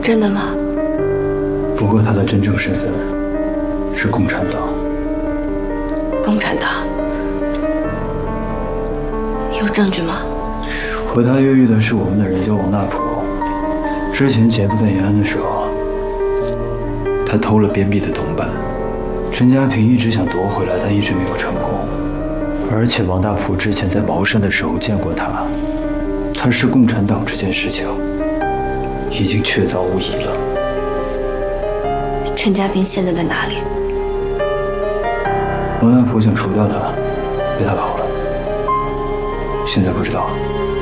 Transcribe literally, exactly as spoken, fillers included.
真的吗？ 不过他的真正身份是共产党。 共产党？有证据吗？ 和他越狱的是我们的人叫王大普。之前姐夫在延安的时候，他偷了边壁的铜板，陈家平一直想夺回来，但一直没有成功。而且王大普之前在茅山的时候见过他，他是共产党这件事情已经确凿无疑了。 陈家平现在在哪里？ 王大普想除掉他，被他跑了，现在不知道。